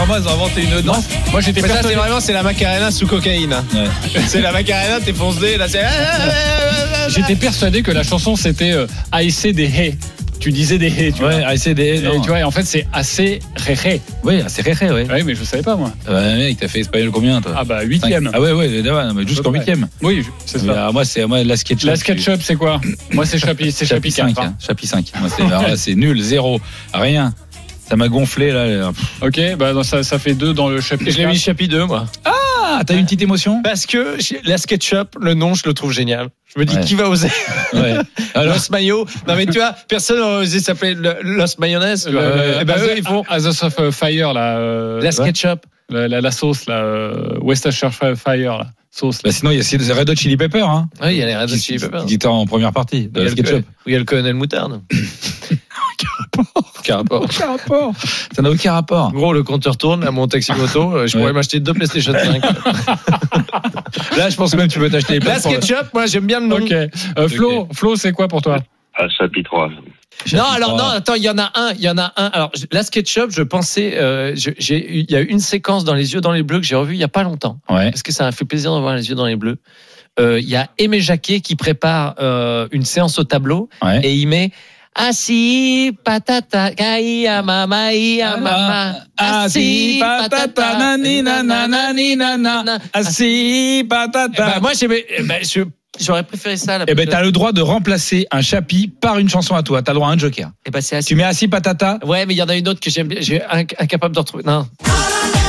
Moi, ils ont inventé une danse. Moi, j'étais Mais ça, persuadé. c'est la Macarena sous cocaïne. Ouais. C'est la Macarena, t'es foncé, là, c'est. J'étais persuadé que la chanson c'était AIC des haies. Tu disais des haies, tu vois. Ouais, ACD. Et tu vois, et en fait, c'est assez ré. Oui, c'est ré, ouais. Oui, mais je savais pas, moi. Ouais, mec, t'as fait espagnol combien, toi? Ah, bah, 8e. Ah ouais, d'accord, mais jusqu'en 8e. Oui, c'est ça. Moi, c'est la SketchUp. La SketchUp, c'est quoi? Moi, c'est chapitre 5. hein. Chapitre 5. Moi, alors là, c'est nul, 0. Rien. Ça m'a gonflé, là. Ok, bah, ça fait 2 dans le chapitre. Je l'ai mis chapitre 2, moi. Ah, t'as eu une petite émotion? Parce que la SketchUp, le nom, je le trouve génial. Je me dis, Ouais. qui va oser? Ouais. Alors, Los Mayo. Non, mais tu vois, personne n'a osé s'appeler Los Mayonnaise. Tu vois. Eh ben, eux, ils font As of Fire, là. la SketchUp. La sauce, là. Worcestershire Fire, là. Sauce. bah, sinon, il y a Red Hot Chili Pepper, hein. Oui, il y a les Red Hot Chili Peppers. Qui était en première partie de Il y la a le SketchUp. oui, il y a le colonel Moutarde. Aucun rapport. Ça n'a aucun rapport. Gros, le compteur tourne à mon taxi moto. Je pourrais m'acheter 2 PlayStation 5. Là, je pense même que tu peux t'acheter les La places. SketchUp, moi, j'aime bien le nom. Ok. Flo, c'est quoi pour toi? Chapitre 3. Non, alors non, attends, il y en a un. Alors la SketchUp, je pensais, il y a une séquence dans Les Yeux dans les Bleus que j'ai revue il y a pas longtemps, Ouais. parce que ça m'a fait plaisir de voir Les Yeux dans les Bleus. Il y a Aimé Jacquet qui prépare une séance au tableau Ouais. et il met assis patata kaïa mama ia mama assis patata nanina nanina assis patata. Moi j'aurais préféré ça. Eh ben, t'as le droit de remplacer un chapi par une chanson à toi. T'as le droit à un joker. c'est assis. Tu mets assis patata. Ouais, mais il y en a une autre que j'aime bien. J'ai incapable de retrouver. Non.